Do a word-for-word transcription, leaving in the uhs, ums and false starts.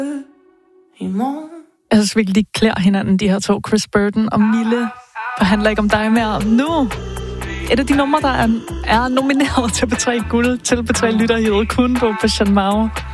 Jeg synes virkelig, de klæder hinanden, de her to, Chris Burden og Mille. For handler ikke om dig mere nu. Et af de numre, der er, er nomineret til P tre Guld, til P tre Lytterhivet, kun på Passion Mau.